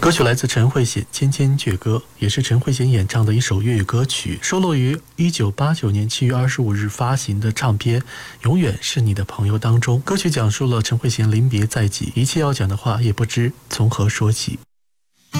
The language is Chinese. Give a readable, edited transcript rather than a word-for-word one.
歌曲来自陈慧娴《千千阙歌》，也是陈慧娴演唱的一首粤语歌曲，收录于1989年7月25日发行的唱片《永远是你的朋友》当中。歌曲讲述了陈慧娴临别在即，一切要讲的话也不知从何说起。